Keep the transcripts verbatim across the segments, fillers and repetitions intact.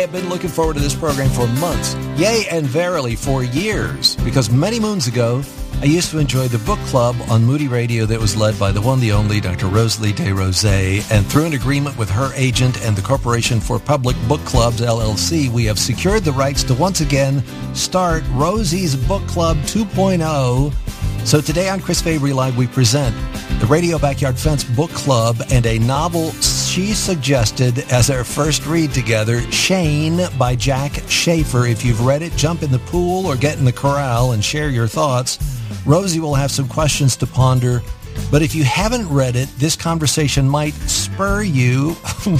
have been looking forward to this program for months, yea, and verily for years, because many moons ago, I used to enjoy the book club on Moody Radio that was led by the one, the only, Doctor Rosalie DesRosiers, and through an agreement with her agent and the Corporation for Public Book Clubs, L L C, we have secured the rights to once again start Rosie's Book Club two point oh. So today on Chris Fabry Live, we present the Radio Backyard Fence Book Club and a novel she suggested as our first read together, Shane by Jack Schaefer. If you've read it, jump in the pool or get in the corral and share your thoughts. Rosie will have some questions to ponder, but if you haven't read it, this conversation might spur you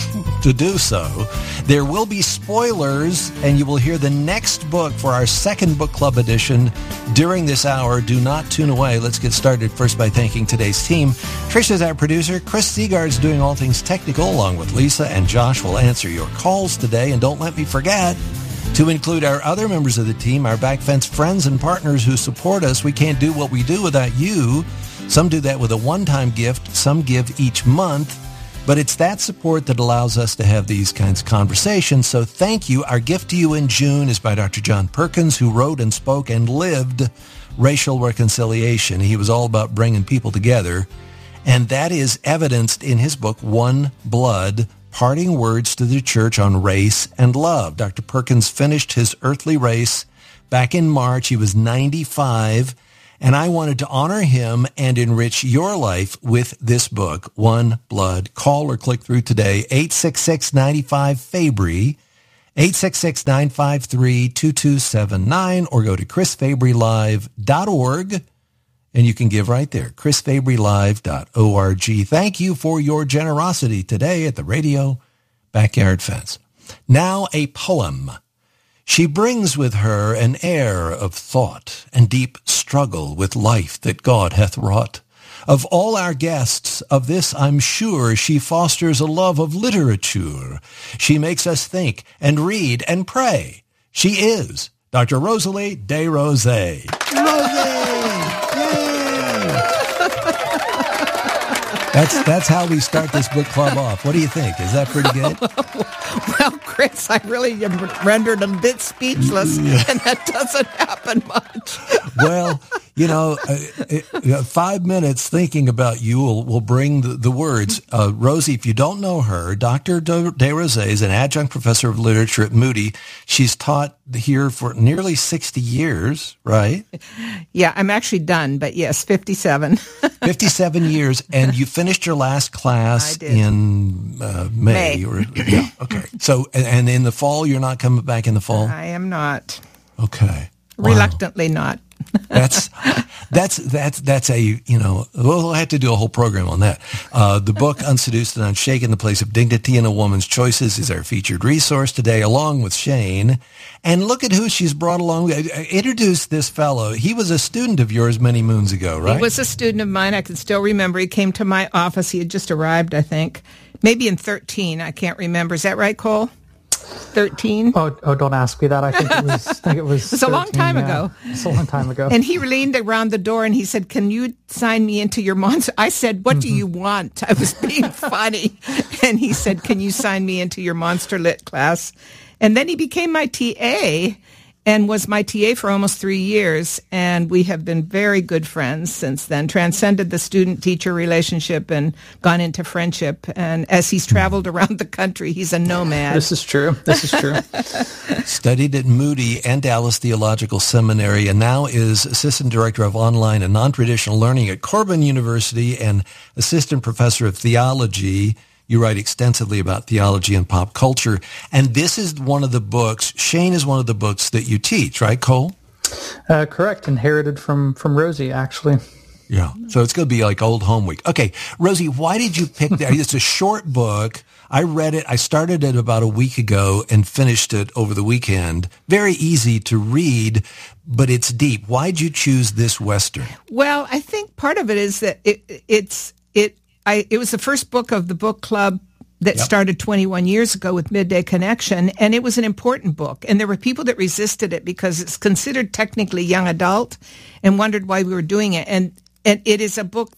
to do so. There will be spoilers, and you will hear the next book for our second book club edition during this hour. Do not tune away. Let's get started first by thanking today's team. Trish is our producer. Chris Seagard's doing all things technical, along with Lisa, and Josh will answer your calls today. And don't let me forget to include our other members of the team, our back fence friends and partners who support us. We can't do what we do without you. Some do that with a one-time gift. Some give each month. But it's that support that allows us to have these kinds of conversations. So thank you. Our gift to you in June is by Doctor John Perkins, who wrote and spoke and lived racial reconciliation. He was all about bringing people together. And that is evidenced in his book, One Blood, Parting Words to the Church on Race and Love. Doctor Perkins finished his earthly race back in March. He was ninety-five, and I wanted to honor him and enrich your life with this book, One Blood. Call or click through today, eight six six, nine five, Fabry, eight six six, nine five three, two two seven nine, or go to chris fabry live dot org. And you can give right there, chris fabry live dot org. Thank you for your generosity today at the Radio Backyard Fence. Now a poem. She brings with her an air of thought and deep struggle with life that God hath wrought. Of all our guests, of this I'm sure, she fosters a love of literature. She makes us think and read and pray. She is Doctor Rosalie DesRosiers. Rosie! That's that's how we start this book club off. What do you think? Is that pretty good? Well, Chris, I really am rendered a bit speechless, yeah. And that doesn't happen much. Well, you know, uh, it, five minutes thinking about you will, will bring the, the words. Uh, Rosie, if you don't know her, Doctor DesRosiers is an adjunct professor of literature at Moody. She's taught here for nearly sixty years, right? Yeah, I'm actually done, but yes, fifty-seven. fifty-seven years, and you finished your last class in uh, May. May. Or, yeah, okay. So, and, and in the fall, you're not coming back in the fall? I am not. Okay. Wow. Reluctantly not. that's that's that's that's a you know we'll have to do a whole program on that. Uh, the book Unseduced and Unshaken: The Place of Dignity in a Woman's Choices is our featured resource today, along with Shane. And look at who she's brought along. Introduce this fellow. He was a student of yours many moons ago, right? He was a student of mine. I can still remember. He came to my office. He had just arrived, I think, maybe in thirteen. I can't remember. Is that right, Cole? thirteen? Oh, oh, don't ask me that. I think it was. I think it was. It's a long time yeah. ago. It's a long time ago. And he leaned around the door and he said, "Can you sign me into your monster?" I said, "What mm-hmm. do you want?" I was being funny, and he said, "Can you sign me into your Monster Lit class?" And then he became my T A and was my T A for almost three years. And we have been very good friends since then, transcended the student-teacher relationship and gone into friendship. And as he's traveled around the country, he's a nomad. This is true. This is true. Studied at Moody and Dallas Theological Seminary, and now is Assistant Director of Online and Non-Traditional Learning at Corban University and Assistant Professor of Theology. You write extensively about theology and pop culture. And this is one of the books, Shane is one of the books that you teach, right, Cole? Uh, correct. Inherited from, from Rosie, actually. Yeah. So it's going to be like old home week. Okay. Rosie, why did you pick that? It's a short book. I read it. I started it about a week ago and finished it over the weekend. Very easy to read, but it's deep. Why'd you choose this Western? Well, I think part of it is that it, it's, it, I, it was the first book of the book club that yep. started twenty-one years ago with Midday Connection, and it was an important book. And there were people that resisted it because it's considered technically young adult and wondered why we were doing it. And and it is a book that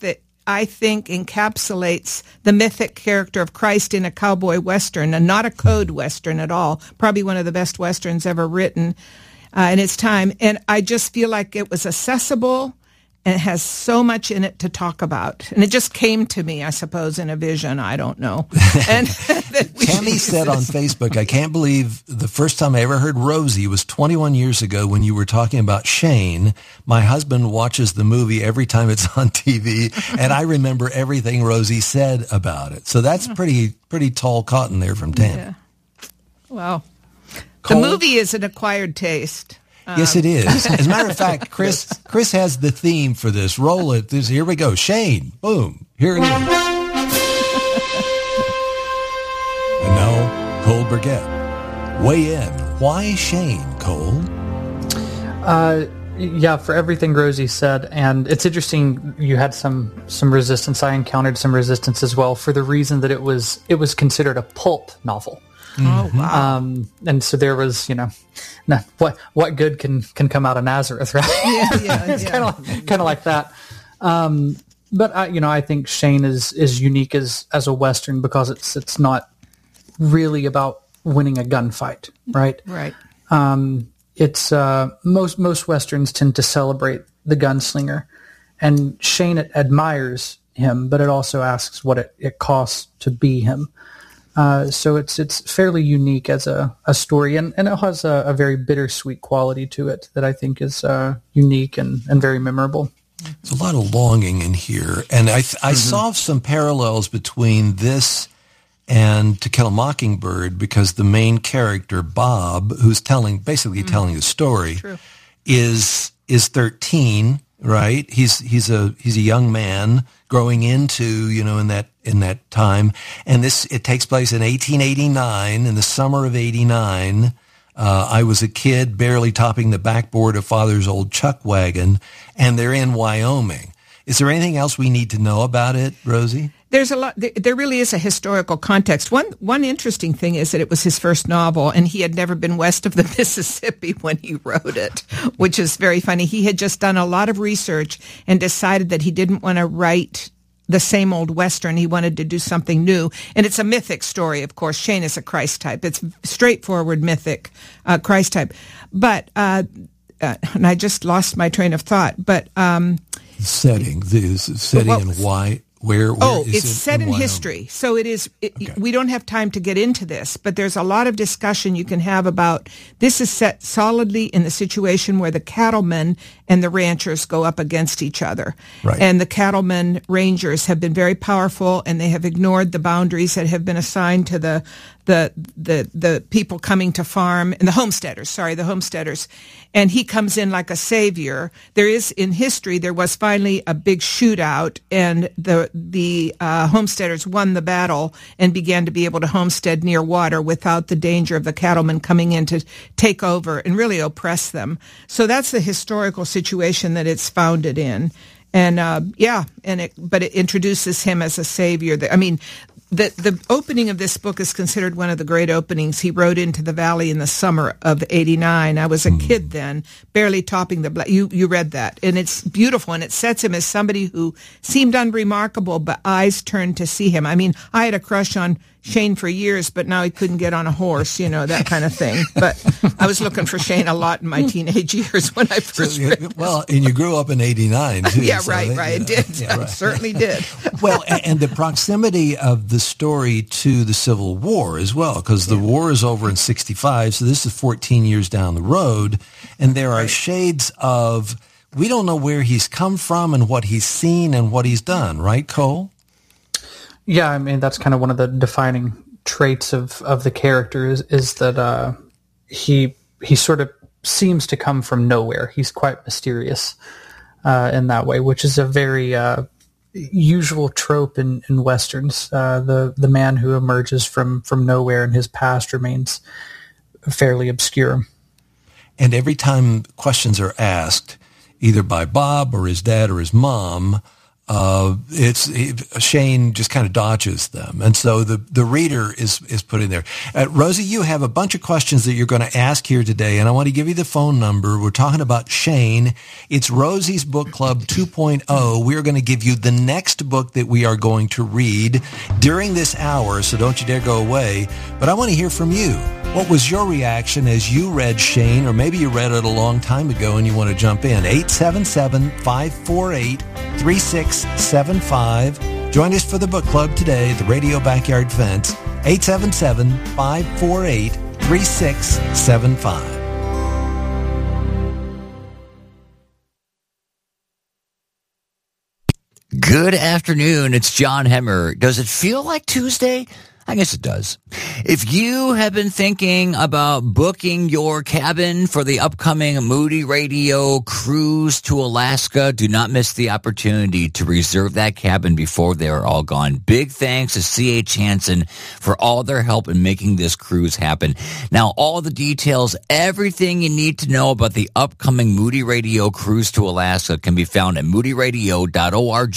I think, encapsulates the mythic character of Christ in a cowboy western, and not a code western at all. Probably one of the best westerns ever written uh, in its time. And I just feel like it was accessible, and it has so much in it to talk about. And it just came to me, I suppose, in a vision. I don't know. And Tammy said on Facebook, I can't believe the first time I ever heard Rosie was twenty-one years ago when you were talking about Shane. My husband watches the movie every time it's on T V, and I remember everything Rosie said about it. So that's pretty pretty tall cotton there from Tammy. Yeah. Well, Cole? The movie is an acquired taste. Yes, it is. As a matter of fact, Chris Chris has the theme for this. Roll it. This, here we go. Shane. Boom. Here it is. And now, Cole Burgett. Weigh in. Why Shane, Cole? Uh, yeah, for everything Rosie said, and it's interesting. You had some some resistance. I encountered some resistance as well, for the reason that it was it was considered a pulp novel. Oh, wow. Um, and so there was, you know, no, what what good can, can come out of Nazareth, right? Yeah, yeah, it's yeah. kind of kind of like that. Um, but I, you know, I think Shane is is unique as as a Western because it's it's not really about winning a gunfight, right? Right. Um, it's uh, most most Westerns tend to celebrate the gunslinger, and Shane admires him, but it also asks what it, it costs to be him. Uh, so it's it's fairly unique as a, a story, and, and it has a, a very bittersweet quality to it that I think is uh, unique and, and very memorable. There's a lot of longing in here, and I I mm-hmm. saw some parallels between this and To Kill a Mockingbird, because the main character, Bob, who's telling basically mm-hmm. telling the story, True. is is thirteen, right? He's he's a he's a young man growing into, you know, in that in that time. And this, it takes place in eighteen eighty-nine, in the summer of eighty-nine. Uh, I was a kid barely topping the backboard of Father's old chuck wagon, and they're in Wyoming. Is there anything else we need to know about it, Rosie? There's a lot. There really is a historical context. One one interesting thing is that it was his first novel, and he had never been west of the Mississippi when he wrote it, which is very funny. He had just done a lot of research and decided that he didn't want to write the same old Western. He wanted to do something new. And it's a mythic story, of course. Shane is a Christ type. It's straightforward mythic uh, Christ type. But, uh, uh, and I just lost my train of thought, but... Um, setting, the setting well, and why... Where, where oh, is it's it set in Wyoming? history. So it is, it, Okay. we don't have time to get into this, but there's a lot of discussion you can have about, this is set solidly in the situation where the cattlemen and the ranchers go up against each other. Right. And the cattlemen rangers have been very powerful, and they have ignored the boundaries that have been assigned to the, the, the, the people coming to farm, and the homesteaders, sorry, the homesteaders. And he comes in like a savior. There is, in history, there was finally a big shootout, and the the uh, homesteaders won the battle and began to be able to homestead near water without the danger of the cattlemen coming in to take over and really oppress them. So that's the historical situation that it's founded in. And uh, yeah, and it, but it introduces him as a savior. I mean, the the opening of this book is considered one of the great openings. He rode into the valley in the summer of eighty-nine. I was a kid then, barely topping the... Bla- you you read that, and it's beautiful, and it sets him as somebody who seemed unremarkable, but eyes turned to see him. I mean, I had a crush on Shane for years, but now he couldn't get on a horse, you know, that kind of thing. But I was looking for Shane a lot in my teenage years when I first So, read. well, and you grew up in eighty-nine, too. Yeah, so right, that- right. I yeah, did. yeah, I right. certainly did. Well, and, and the proximity of the story to the Civil War as well, because the war is over in sixty-five, so this is fourteen years down the road, and there are shades of, we don't know where he's come from and what he's seen and what he's done, right, Cole? Yeah, I mean, that's kind of one of the defining traits of, of the character is, is that uh, he he sort of seems to come from nowhere. He's quite mysterious uh, in that way, which is a very uh, usual trope in, in Westerns. Uh, the the man who emerges from, from nowhere and his past remains fairly obscure. And every time questions are asked, either by Bob or his dad or his mom, uh, it's it, Shane just kind of dodges them. And so the, the reader is, is put in there. Uh, Rosie, you have a bunch of questions that you're going to ask here today, and I want to give you the phone number. We're talking about Shane. It's Rosie's Book Club two point oh. We're going to give you the next book that we are going to read during this hour, so don't you dare go away. But I want to hear from you. What was your reaction as you read Shane, or maybe you read it a long time ago and you want to jump in? eight seven seven, five four eight, three six seven five. Join us for the book club today at the Radio Backyard Fence. eight seven seven, five four eight, three six seven five. Good afternoon. It's John Hemmer. Does it feel like Tuesday? I guess it does. If you have been thinking about booking your cabin for the upcoming Moody Radio cruise to Alaska, do not miss the opportunity to reserve that cabin before they are all gone. Big thanks to C H Hansen for all their help in making this cruise happen. Now, all the details, everything you need to know about the upcoming Moody Radio cruise to Alaska can be found at moody radio dot org.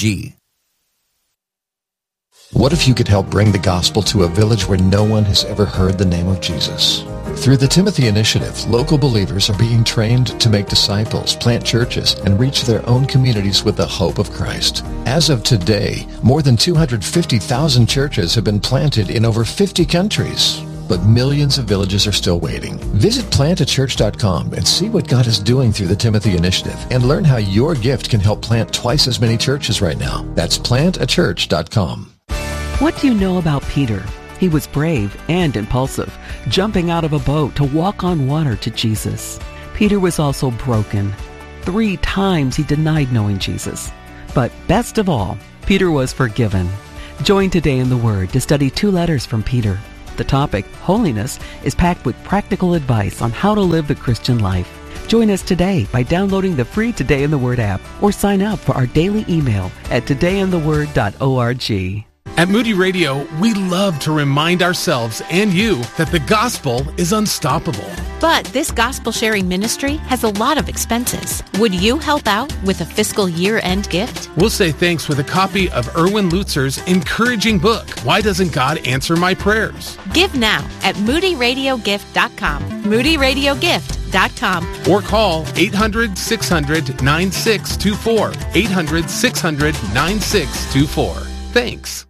What if you could help bring the gospel to a village where no one has ever heard the name of Jesus? Through the Timothy Initiative, local believers are being trained to make disciples, plant churches, and reach their own communities with the hope of Christ. As of today, more than two hundred fifty thousand churches have been planted in over fifty countries. But millions of villages are still waiting. Visit plant a church dot com and see what God is doing through the Timothy Initiative, and learn how your gift can help plant twice as many churches right now. That's plant a church dot com. What do you know about Peter? He was brave and impulsive, jumping out of a boat to walk on water to Jesus. Peter was also broken. Three times he denied knowing Jesus. But best of all, Peter was forgiven. Join Today in the Word to study two letters from Peter. The topic, holiness, is packed with practical advice on how to live the Christian life. Join us today by downloading the free Today in the Word app, or sign up for our daily email at today in the word dot org. At Moody Radio, we love to remind ourselves and you that the gospel is unstoppable. But this gospel-sharing ministry has a lot of expenses. Would you help out with a fiscal year-end gift? We'll say thanks with a copy of Erwin Lutzer's encouraging book, Why Doesn't God Answer My Prayers? Give now at moody radio gift dot com. moody radio gift dot com. Or call eight hundred, six hundred, nine six two four. eight hundred, six hundred, nine six two four. Thanks.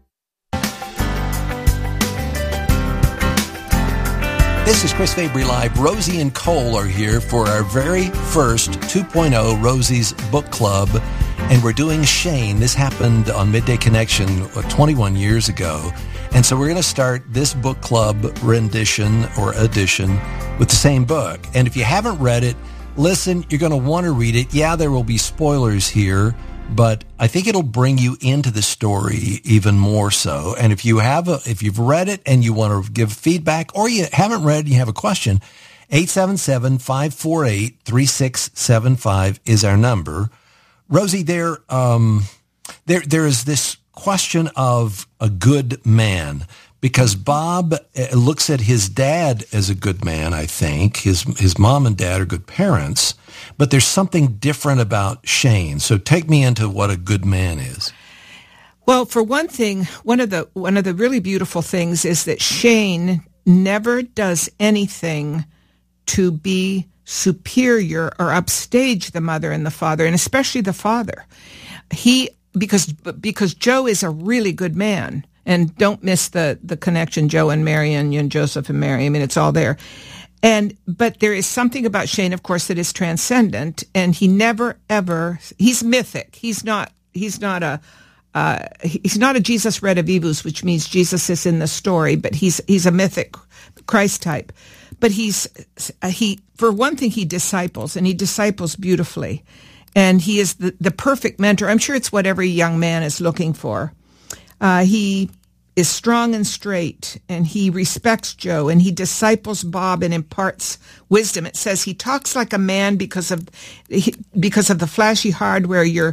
This is Chris Fabry Live. Rosie and Cole are here for our very first two point oh Rosie's Book Club, and we're doing Shane. This happened on Midday Connection twenty-one years ago, and so we're going to start this book club rendition or edition with the same book. And if you haven't read it, listen, you're going to want to read it. Yeah, there will be spoilers here, but I think it'll bring you into the story even more so. And if you have a, if you've read it and you want to give feedback, or you haven't read and you have a question, eight seven seven, five four eight, three six seven five is our number. Rosie, there, um, there, there is this question of a good man, because Bob looks at his dad as a good man, I think. His his mom and dad are good parents, but there's something different about Shane. So take me into what a good man is. Well, for one thing, one of the one of the really beautiful things is that Shane never does anything to be superior or upstage the mother and the father, and especially the father. He because because Joe is a really good man. And don't miss the, the connection, Joe and Mary and, and Joseph and Mary. I mean, it's all there. And, but there is something about Shane, of course, that is transcendent, and he never, ever, he's mythic. He's not, he's not a, uh, he's not a Jesus redivivus, which means Jesus is in the story, but he's, he's a mythic Christ type. But he's, he, for one thing, he disciples, and he disciples beautifully. And he is the, the perfect mentor. I'm sure it's what every young man is looking for. Uh, he is strong and straight, and he respects Joe, and he disciples Bob and imparts wisdom. It says he talks like a man because of because of the flashy hardware you're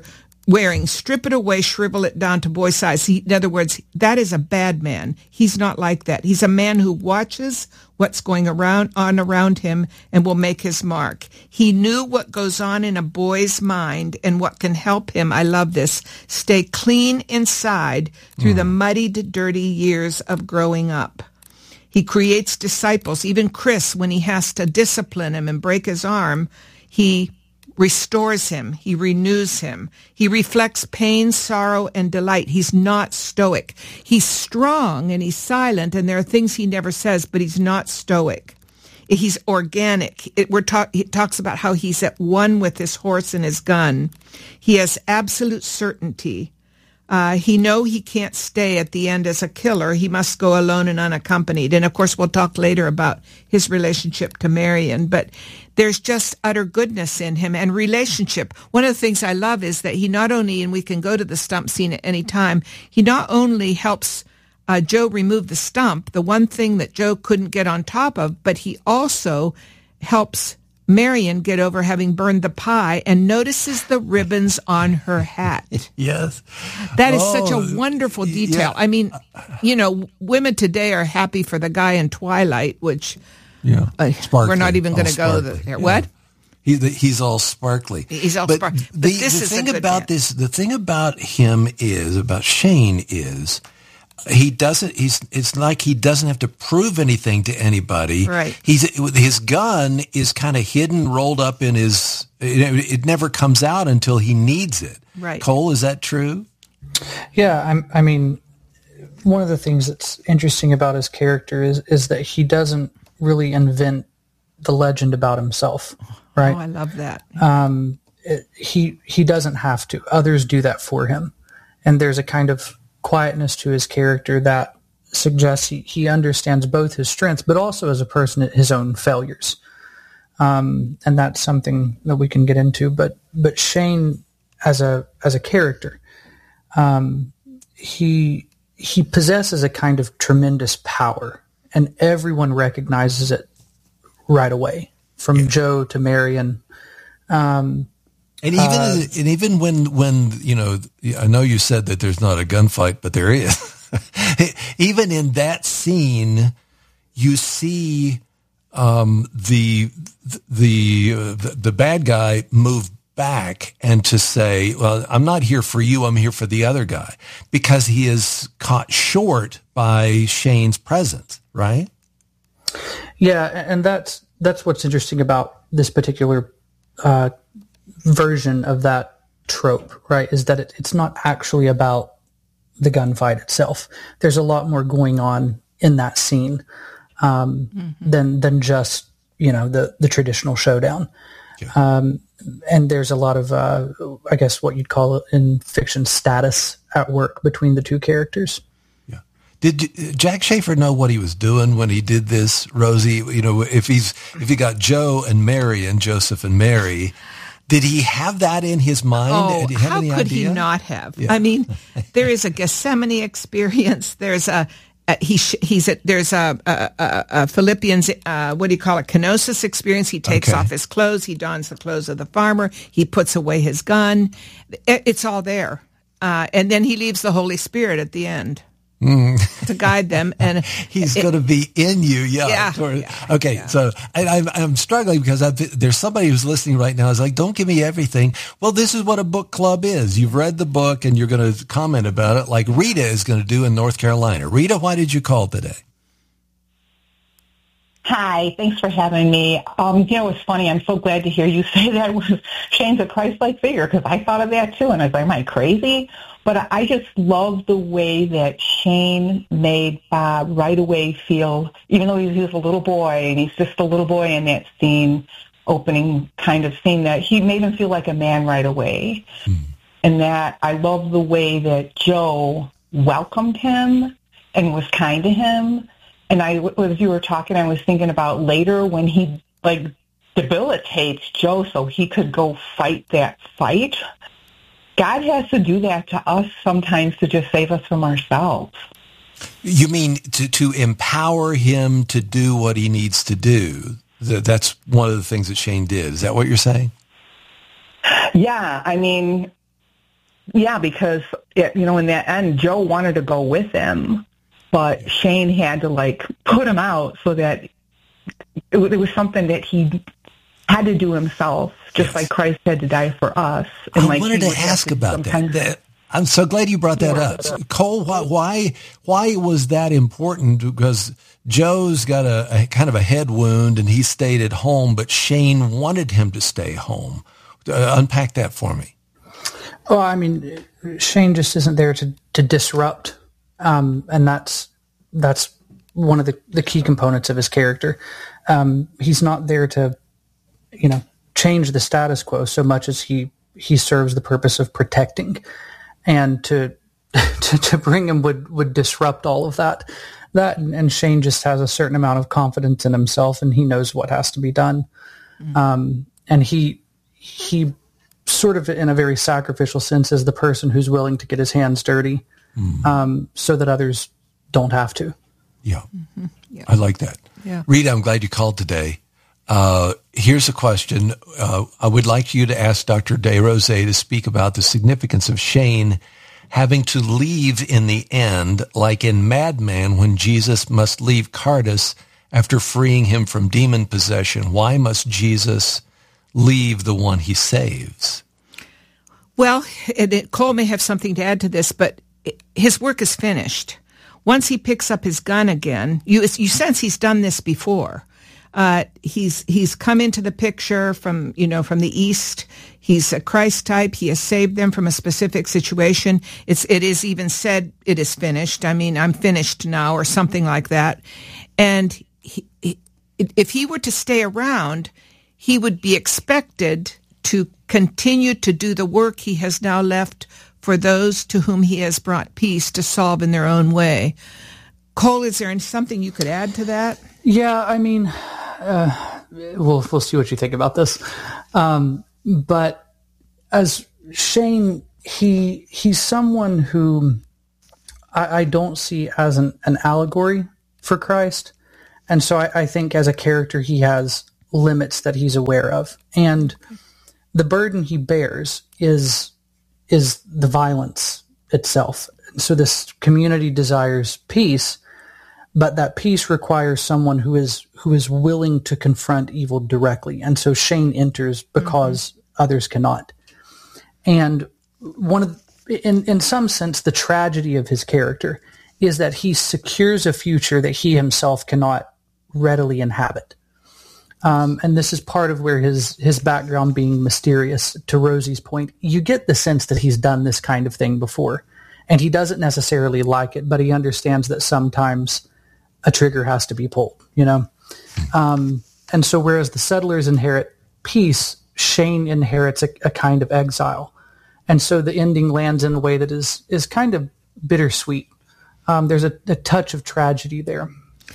wearing, strip it away, shrivel it down to boy size. He, in other words, that is a bad man. He's not like that. He's a man who watches what's going around on around him and will make his mark. He knew what goes on in a boy's mind and what can help him. I love this. Stay clean inside through mm. the muddied, dirty years of growing up. He creates disciples. Even Chris, when he has to discipline him and break his arm, he restores him. He renews him. He reflects pain, sorrow, and delight. He's not stoic. He's strong and he's silent, and there are things he never says, but he's not stoic. He's organic. It, we're talk, he talks about how he's at one with his horse and his gun. He has absolute certainty. Uh, he know he can't stay at the end as a killer. He must go alone and unaccompanied. And of course, we'll talk later about his relationship to Marion. But there's just utter goodness in him and relationship. One of the things I love is that he not only, and we can go to the stump scene at any time, he not only helps uh, Joe remove the stump, the one thing that Joe couldn't get on top of, but he also helps Marion get over having burned the pie and notices the ribbons on her hat. Yes. That is oh, such a wonderful detail. Yeah. I mean, you know, women today are happy for the guy in Twilight, which yeah, uh, we're not even going to go there. Yeah. What? He, he's all sparkly. He's all but sparkly. The, But this the is a thing good about man. this, the thing about him is, about Shane is, he doesn't. He's. It's like he doesn't have to prove anything to anybody. Right. He's. His gun is kind of hidden, rolled up in his. It, it never comes out until he needs it. Right. Cole, is that true? Yeah, I'm, I mean, one of the things that's interesting about his character is is that he doesn't really invent the legend about himself, right? Oh, I love that. Um, it, he he doesn't have to. Others do that for him, and there's a kind of quietness to his character that suggests he, he understands both his strengths, but also as a person his own failures. Um, and that's something that we can get into. But but Shane as a as a character, um, he he possesses a kind of tremendous power, and everyone recognizes it right away, from yeah. Joe to Marion. Um, And even Uh, and even when when you know, I know you said that there's not a gunfight, but there is. Even in that scene, you see um, the the, uh, the the bad guy move back and to say, "Well, I'm not here for you. I'm here for the other guy," because he is caught short by Shane's presence, right? Yeah, and that's that's what's interesting about this particular uh, version of that trope, right? Is that it, it's not actually about the gunfight itself. There's a lot more going on in that scene um, mm-hmm. than than just you know the the traditional showdown. Yeah. Um, and there's a lot of, uh, I guess, what you'd call it in fiction, status at work between the two characters. Yeah. Did Jack Schaefer know what he was doing when he did this, Rosie? You know, if he's if he got Joe and Mary and Joseph and Mary, did he have that in his mind? Oh, Did he have how any could idea? he not have? Yeah. I mean, there is a Gethsemane experience. There's a, a he he's a, there's a, a, a, a Philippians uh, what do you call it? Kenosis experience. He takes Okay. off his clothes. He dons the clothes of the farmer. He puts away his gun. It, it's all there, uh, and then he leaves the Holy Spirit at the end. Mm. To guide them, and he's it, going to be in you, yeah. Yeah, Or, yeah, okay, yeah. so I, I'm I'm struggling because I've, there's somebody who's listening right now. Is like, don't give me everything. Well, this is what a book club is. You've read the book and you're going to comment about it, like Rita is going to do in North Carolina. Rita, why did you call today? Hi, thanks for having me. Um, you know, it's funny. I'm so glad to hear you say that was Shane's a Christ-like figure, because I thought of that too, and I was like, am I crazy? But I just love the way that Shane made Bob right away feel, even though he was a little boy, and he's just a little boy in that scene, opening kind of scene, that he made him feel like a man right away. Mm. And that I love the way that Joe welcomed him and was kind to him. And I, as you were talking, I was thinking about later when he, like, debilitates Joe so he could go fight that fight. God has to do that to us sometimes to just save us from ourselves. You mean to, to empower him to do what he needs to do? That's one of the things that Shane did. Is that what you're saying? Yeah, I mean, Yeah, because, it, you know, in the end, Joe wanted to go with him, but Shane had to, like, put him out so that it, it was something that he had to do himself, just yes. like Christ had to die for us. And I like wanted to ask about that. that. I'm so glad you brought that up. So, Cole, why, why why was that important? Because Joe's got a, a kind of a head wound, and he stayed at home, but Shane wanted him to stay home. Uh, unpack that for me. Well, I mean, Shane just isn't there to, to disrupt, um, and that's that's one of the, the key components of his character. Um, he's not there to, you know, change the status quo so much as he, he serves the purpose of protecting, and to to, to bring him would, would disrupt all of that. That and, and Shane just has a certain amount of confidence in himself, and he knows what has to be done, mm-hmm. um, and he he. sort of in a very sacrificial sense as the person who's willing to get his hands dirty mm. um, so that others don't have to. Yeah. Mm-hmm. yeah. I like that. Yeah. Rita, I'm glad you called today. Uh, here's a question. Uh, I would like you to ask Doctor DeRose to speak about the significance of Shane having to leave in the end, like in Madman when Jesus must leave Cardus after freeing him from demon possession. Why must Jesus leave the one he saves? Well, it, it, Cole may have something to add to this, but it, his work is finished. Once he picks up his gun again, you you sense he's done this before. Uh, he's he's come into the picture from you know from the east. He's a Christ type. He has saved them from a specific situation. It's it is even said it is finished. I mean, I'm finished now, or something like that. And he, he, if he were to stay around, he would be expected to continue to do the work he has now left for those to whom he has brought peace to solve in their own way. Cole, is there something you could add to that? Yeah, I mean, uh, we'll we'll see what you think about this. Um, but as Shane, he he's someone who I, I don't see as an, an allegory for Christ, and so I, I think as a character he has limits that he's aware of, and the burden he bears is is the violence itself. So this community desires peace, but that peace requires someone who is who is willing to confront evil directly. And so Shane enters because mm-hmm. others cannot. And one of in in some sense the tragedy of his character is that he secures a future that he himself cannot readily inhabit. Um, and this is part of where his, his background being mysterious, to Rosie's point, you get the sense that he's done this kind of thing before. And he doesn't necessarily like it, but he understands that sometimes a trigger has to be pulled, you know? Um, and so whereas the settlers inherit peace, Shane inherits a, a kind of exile. And so the ending lands in a way that is, is kind of bittersweet. Um, there's a, a touch of tragedy there.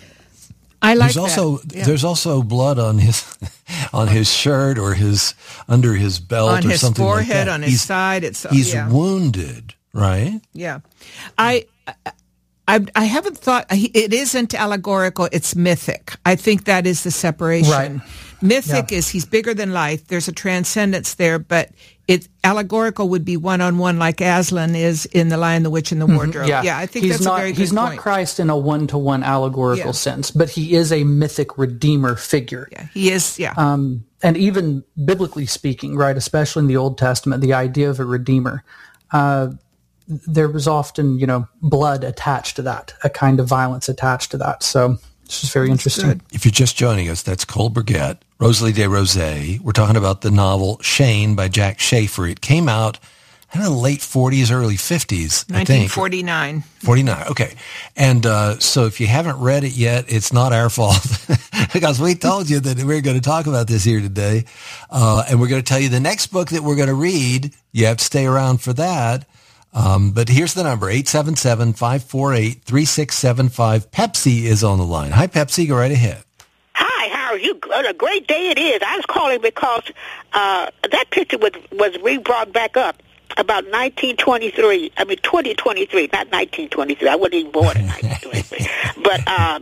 I like there's also that. Yeah. There's also blood on his on his shirt or his under his belt on or his something forehead, like that. On his he's, side, it's he's yeah. wounded, right? Yeah, I, I I haven't thought it isn't allegorical. It's mythic. I think that is the separation. Right. Mythic yeah. is he's bigger than life. There's a transcendence there, but it allegorical would be one on one, like Aslan is in The Lion, the Witch, and the Wardrobe. Mm-hmm. Yeah. yeah, I think he's that's not, a very good He's not point. Christ in a one to one allegorical yeah. sense, but he is a mythic redeemer figure. Yeah, he is. Yeah, um, and even biblically speaking, right, especially in the Old Testament, the idea of a redeemer. Uh, there was often, you know, blood attached to that, a kind of violence attached to that. So it's just very that's interesting. Good. If you're just joining us, that's Cole Burgett, Rosalie DeRose. We're talking about the novel Shane by Jack Schaefer. It came out in the late forties, early fifties, I think. nineteen forty-nine. forty-nine, okay. And uh, so if you haven't read it yet, it's not our fault because we told you that we were going to talk about this here today. Uh, and we're going to tell you the next book that we're going to read. You have to stay around for that. Um, but here's the number, eight seven seven, five four eight, three six seven five. Pepsi is on the line. Hi, Pepsi. Go right ahead. Hi, how are you? What a great day it is. I was calling because uh, that picture was, was re-brought back up about nineteen twenty-three. I mean, twenty twenty-three, not nineteen twenty-three. I wasn't even born in nineteen twenty-three. But um, I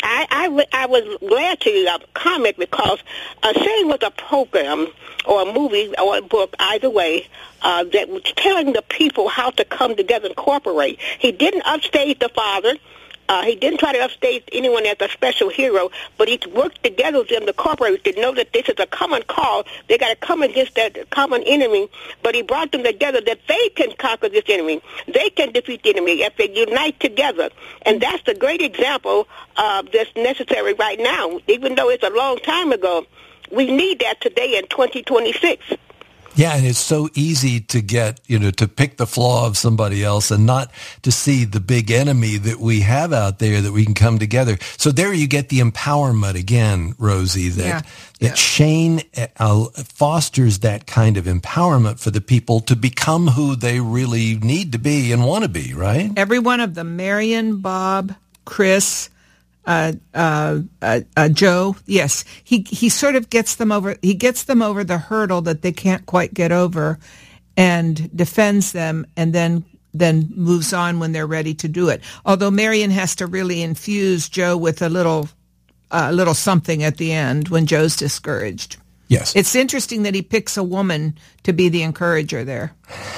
I, I, I was glad to uh, comment because uh, Shane was a program or a movie or a book, either way, uh, that was telling the people how to come together and cooperate. He didn't upstage the father. Uh, he didn't try to upstage anyone as a special hero, but he worked together with them, the corporate, to know that this is a common cause. They got to come against that common enemy, but he brought them together that they can conquer this enemy. They can defeat the enemy if they unite together. And that's the great example uh, that's necessary right now. Even though it's a long time ago, we need that today in twenty twenty-six. Yeah, and it's so easy to get, you know, to pick the flaw of somebody else and not to see the big enemy that we have out there that we can come together. So there you get the empowerment again, Rosie, that, yeah. that yeah. Shane uh, fosters that kind of empowerment for the people to become who they really need to be and want to be, right? Every one of them, Marion, Bob, Chris, Uh, uh, uh, uh, Joe, yes, he he sort of gets them over. He gets them over the hurdle that they can't quite get over, and defends them, and then then moves on when they're ready to do it. Although Marion has to really infuse Joe with a little a uh, little something at the end when Joe's discouraged. Yes, it's interesting that he picks a woman to be the encourager there.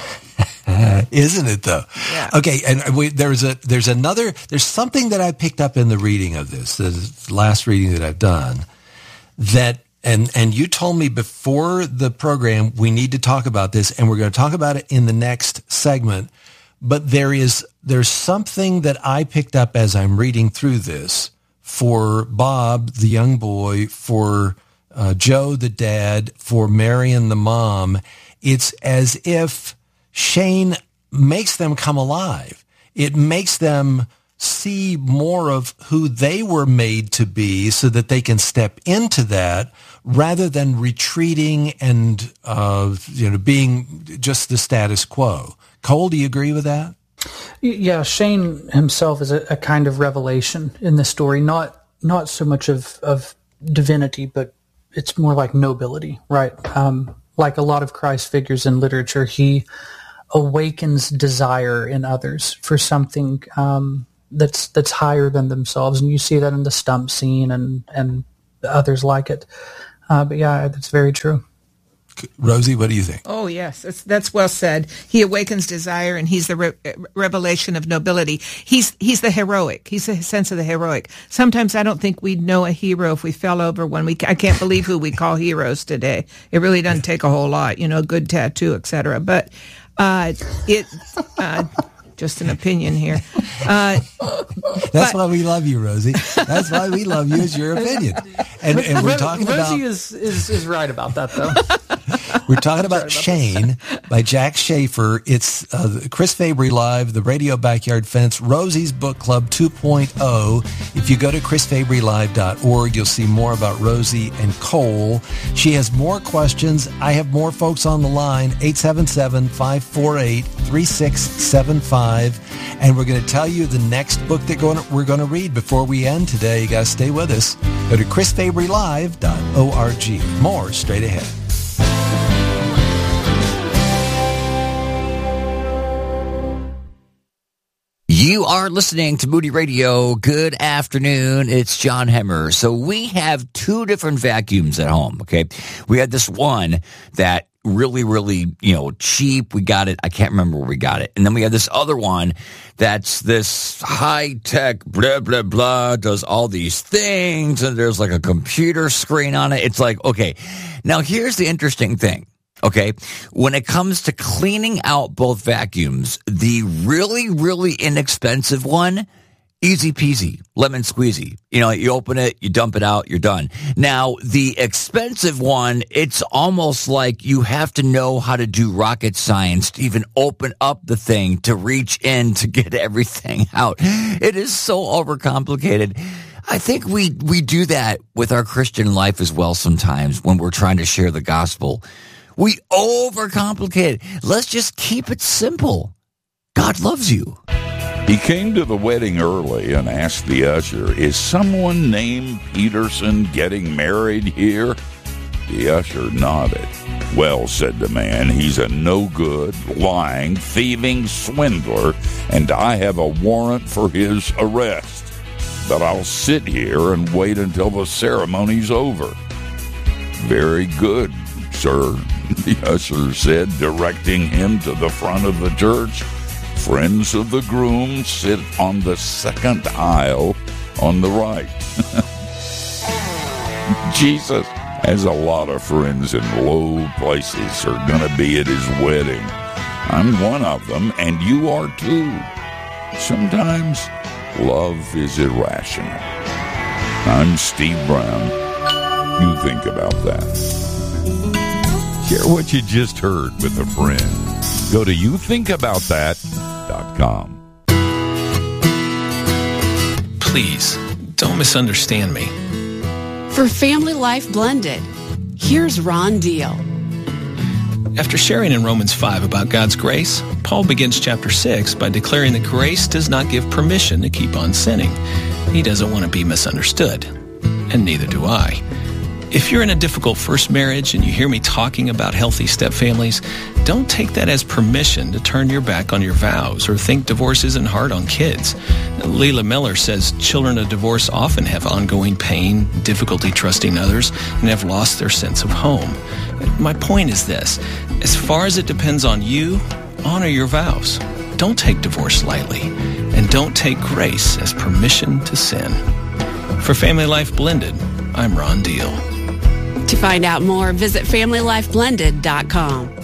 Uh, isn't it though? Yeah. Okay, and we, there's a there's another there's something that I picked up in the reading of this, the last reading that I've done, that and and you told me before the program we need to talk about this, and we're going to talk about it in the next segment. But there is there's something that I picked up as I'm reading through this for Bob, the young boy, for uh, Joe, the dad, for Marion, the mom. It's as if Shane makes them come alive. It makes them see more of who they were made to be so that they can step into that rather than retreating and, uh, you know, being just the status quo. Cole, do you agree with that? Yeah, Shane himself is a, a kind of revelation in the story, not not so much of, of divinity, but it's more like nobility, right? Um, like a lot of Christ figures in literature, he awakens desire in others for something um, that's that's higher than themselves, and you see that in the stump scene and and others like it. Uh, but yeah, that's very true. Rosie, what do you think? Oh, yes, that's, that's well said. He awakens desire, and he's the re- revelation of nobility. He's he's the heroic. He's the sense of the heroic. Sometimes I don't think we'd know a hero if we fell over when we. I can't believe who we call heroes today. It really doesn't take a whole lot, you know, a good tattoo, et cetera. But uh, it. Uh, Just an opinion here. Uh, That's but, why we love you, Rosie. That's why we love you, is your opinion. And, and we're talking Rosie about... Rosie is, is, is right about that, though. We're talking about, about Shane by Jack Schaefer. It's uh, Chris Fabry Live, The Radio Backyard Fence, Rosie's Book Club two point oh. If you go to chris fabry live dot org, you'll see more about Rosie and Cole. She has more questions. I have more folks on the line, eight seven seven, five four eight, three six seven five. And we're going to tell you the next book that we're going to read before we end today. You got to stay with us. Go to chris fabry live dot org. More straight ahead. You are listening to Moody Radio. Good afternoon. It's John Hemmer. So we have two different vacuums at home, okay? We had this one that really, really, you know, cheap. We got it. I can't remember where we got it. And then we had this other one that's this high-tech, blah, blah, blah, does all these things, and there's like a computer screen on it. It's like, okay, now here's the interesting thing. Okay, when it comes to cleaning out both vacuums, the really, really inexpensive one, easy peasy, lemon squeezy. You know, you open it, you dump it out, you're done. Now, the expensive one, it's almost like you have to know how to do rocket science to even open up the thing, to reach in to get everything out. It is so overcomplicated. I think we, we do that with our Christian life as well sometimes when we're trying to share the gospel. We overcomplicate it. Let's just keep it simple. God loves you. He came to the wedding early and asked the usher, "Is someone named Peterson getting married here?" The usher nodded. "Well," said the man, "he's a no-good, lying, thieving swindler, and I have a warrant for his arrest." but I'll sit here and wait until the ceremony's over." "Very good, sir," the usher said, directing him to the front of the church. "Friends of the groom sit on the second aisle on the right." Jesus has a lot of friends in low places are going to be at his wedding. I'm one of them, and you are too. Sometimes love is irrational. I'm Steve Brown. You think about that. Share what you just heard with a friend. Go to you think about that dot com. Please, don't misunderstand me. For Family Life Blended, here's Ron Deal. After sharing in Romans five about God's grace, Paul begins chapter six by declaring that grace does not give permission to keep on sinning. He doesn't want to be misunderstood, and neither do I. If you're in a difficult first marriage and you hear me talking about healthy stepfamilies, don't take that as permission to turn your back on your vows or think divorce isn't hard on kids. Leila Miller says children of divorce often have ongoing pain, difficulty trusting others, and have lost their sense of home. My point is this: as far as it depends on you, honor your vows. Don't take divorce lightly, and don't take grace as permission to sin. For Family Life Blended, I'm Ron Deal. To find out more, visit family life blended dot com.